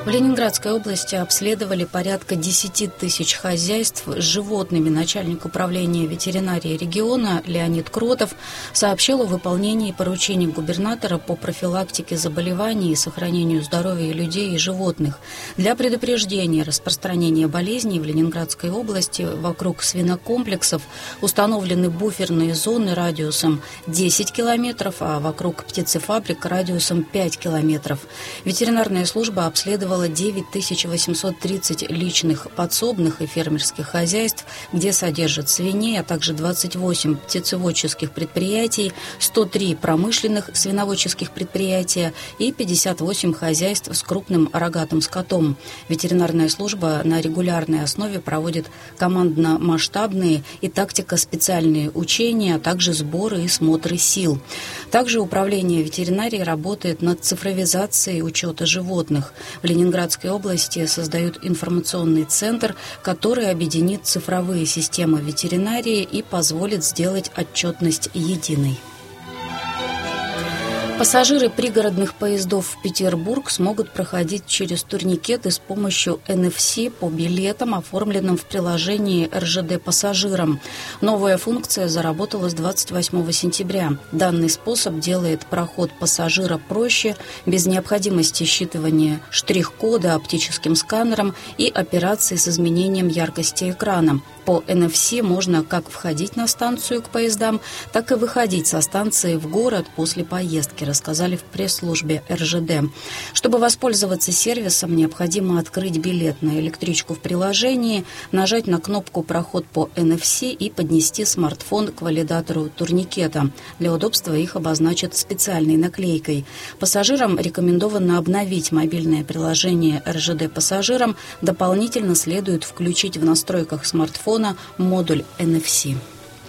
В Ленинградской области обследовали порядка 10 тысяч хозяйств с животными. Начальник управления ветеринарии региона Леонид Кротов сообщил о выполнении поручений губернатора по профилактике заболеваний и сохранению здоровья людей и животных. Для предупреждения распространения болезней в Ленинградской области вокруг свинокомплексов установлены буферные зоны радиусом 10 километров, а вокруг птицефабрик радиусом 5 километров. Ветеринарная служба обследовала 9830 личных подсобных и фермерских хозяйств, где содержат свиней, а также 28 птицеводческих предприятий, 103 промышленных свиноводческих предприятия и 58 хозяйств с крупным рогатым скотом. Ветеринарная служба на регулярной основе проводит командно-масштабные и тактико-специальные учения, а также сборы и смотры сил. Также управление ветеринарии работает над цифровизацией учета животных. В Ленинградской области создают информационный центр, который объединит цифровые системы ветеринарии и позволит сделать отчетность единой. Пассажиры пригородных поездов в Петербург смогут проходить через турникеты с помощью NFC по билетам, оформленным в приложении РЖД пассажирам. Новая функция заработала с 28 сентября. Данный способ делает проход пассажира проще, без необходимости считывания штрих-кода оптическим сканером и операций с изменением яркости экрана. По NFC можно как входить на станцию к поездам, так и выходить со станции в город после поездки, рассказали в пресс-службе РЖД. Чтобы воспользоваться сервисом, необходимо открыть билет на электричку в приложении, нажать на кнопку «Проход по NFC» и поднести смартфон к валидатору турникета. Для удобства их обозначат специальной наклейкой. Пассажирам рекомендовано обновить мобильное приложение РЖД пассажирам. Дополнительно следует включить в настройках смартфона модуль NFC.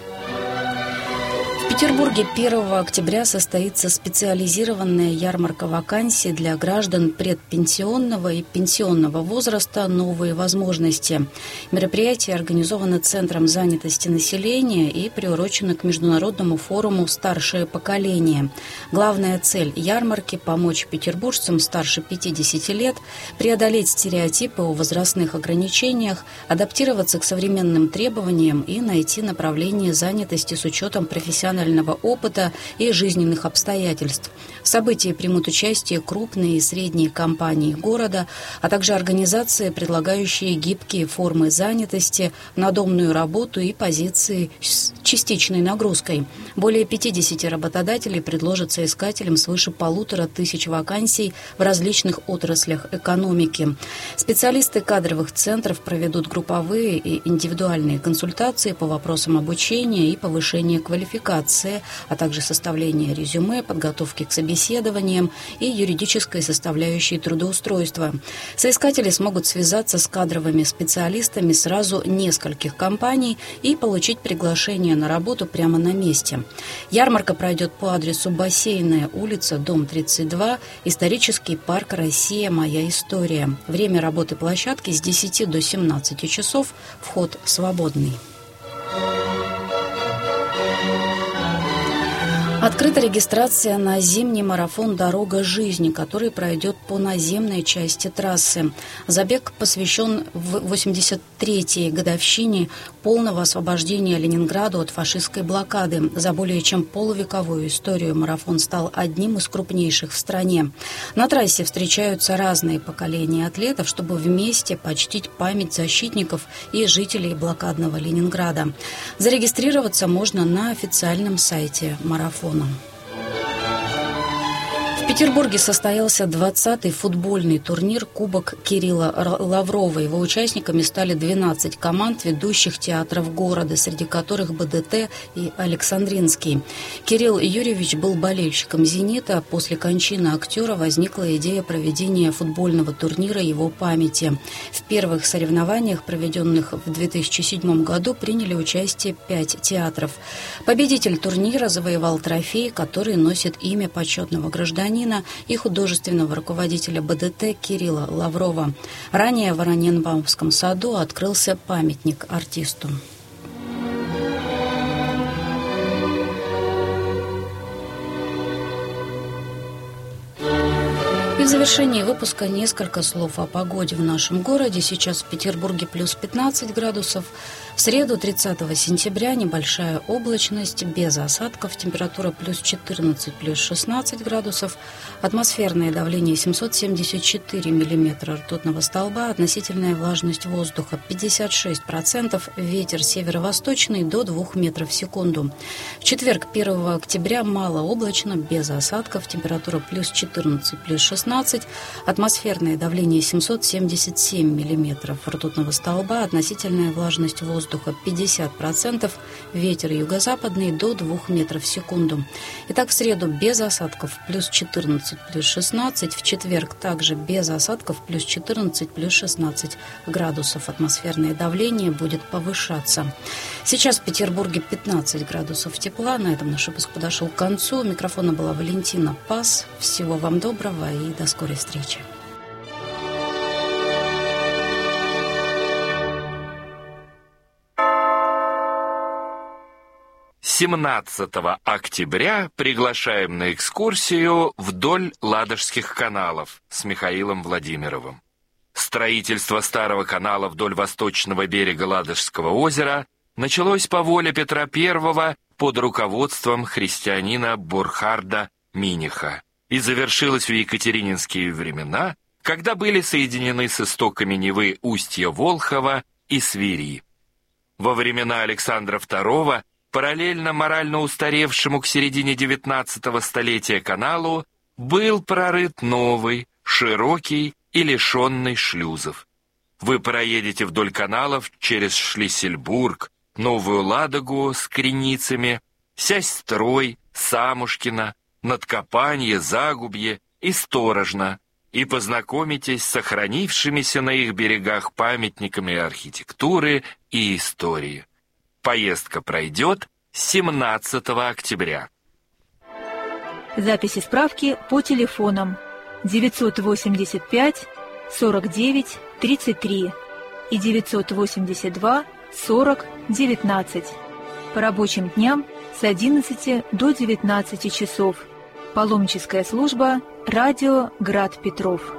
В Петербурге 1 октября состоится специализированная ярмарка вакансий для граждан предпенсионного и пенсионного возраста «Новые возможности». Мероприятие организовано Центром занятости населения и приурочено к международному форуму «Старшее поколение». Главная цель ярмарки – помочь петербуржцам старше 50 лет преодолеть стереотипы о возрастных ограничениях, адаптироваться к современным требованиям и найти направление занятости с учетом профессионального опыта и жизненных обстоятельств. В событии примут участие крупные и средние компании города, а также организации, предлагающие гибкие формы занятости, надомную работу и позиции с частичной нагрузкой. Более 50 работодателей предложат соискателям свыше 1500 вакансий в различных отраслях экономики. Специалисты кадровых центров проведут групповые и индивидуальные консультации по вопросам обучения и повышения квалификации, а также составления резюме, подготовки к собеседованиям и юридической составляющей трудоустройства. Соискатели смогут связаться с кадровыми специалистами сразу нескольких компаний и получить приглашение на работу прямо на месте. Ярмарка пройдет по адресу Бассейная улица, дом 32, исторический парк «Россия. Моя история». Время работы площадки с 10 до 17 часов, вход свободный. Открыта регистрация на зимний марафон «Дорога жизни», который пройдет по наземной части трассы. Забег посвящен 83-й годовщине полного освобождения Ленинграда от фашистской блокады. За более чем полувековую историю марафон стал одним из крупнейших в стране. На трассе встречаются разные поколения атлетов, чтобы вместе почтить память защитников и жителей блокадного Ленинграда. Зарегистрироваться можно на официальном сайте марафона. В Петербурге состоялся 20-й футбольный турнир «Кубок Кирилла Лаврова». Его участниками стали 12 команд ведущих театров города, среди которых БДТ и Александринский. Кирилл Юрьевич был болельщиком «Зенита». После кончины актера возникла идея проведения футбольного турнира его памяти. В первых соревнованиях, проведенных в 2007 году, приняли участие 5 театров. Победитель турнира завоевал трофей, который носит имя почетного гражданина и художественного руководителя БДТ Кирилла Лаврова. Ранее в Вороненбаумском саду открылся памятник артисту. в завершении выпуска несколько слов о погоде в нашем городе. Сейчас в Петербурге плюс 15 градусов. В среду, 30 сентября, небольшая облачность, без осадков. Температура плюс 14, плюс 16 градусов. Атмосферное давление 774 миллиметра ртутного столба. Относительная влажность воздуха 56%. Ветер северо-восточный до 2 метров в секунду. В четверг, 1 октября, малооблачно, без осадков. Температура плюс 14, плюс 16. Атмосферное давление 777 миллиметров ртутного столба. Относительная влажность воздуха 50%, ветер юго-западный до 2 метров в секунду. Итак, в среду без осадков плюс 14, плюс 16. В четверг также без осадков плюс 14, плюс 16 градусов. Атмосферное давление будет повышаться. Сейчас в Петербурге 15 градусов тепла. На этом наш выпуск подошел к концу. У микрофона была Валентина Пас. Всего вам доброго и до скорой встречи. 17 октября приглашаем на экскурсию вдоль Ладожских каналов с Михаилом Владимировым. Строительство старого канала вдоль восточного берега Ладожского озера началось по воле Петра I под руководством христианина Бурхарда Миниха и завершилось в екатерининские времена, когда были соединены с истоками Невы устья Волхова и Свири. Во времена Александра II параллельно морально устаревшему к середине XIX столетия каналу был прорыт новый, широкий и лишенный шлюзов. Вы проедете вдоль каналов через Шлиссельбург, Новую Ладогу с Креницами, Сясь-Строй, Самушкино, Надкопанье, Загубье и Сторожно и познакомитесь с сохранившимися на их берегах памятниками архитектуры и истории. Поездка пройдет 17 октября. Записи справки по телефонам 985 49 33 и 982 40 19. По рабочим дням с 11 до 19 часов. Паломническая служба «Радио Град Петров».